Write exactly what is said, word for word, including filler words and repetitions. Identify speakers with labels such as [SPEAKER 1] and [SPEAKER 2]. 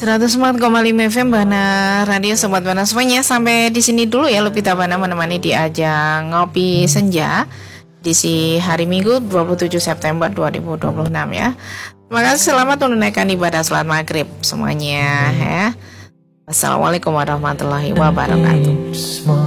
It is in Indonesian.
[SPEAKER 1] seratus empat koma lima F M Bana Radio Sobat Bana semuanya. Sampai di sini dulu ya Lupita Bana menemani di ajang ngopi senja di si hari Minggu dua puluh tujuh September dua ribu dua puluh enam ya. Terima kasih, selamat menunaikan ibadah salat maghrib semuanya ya. Assalamualaikum warahmatullahi wabarakatuh.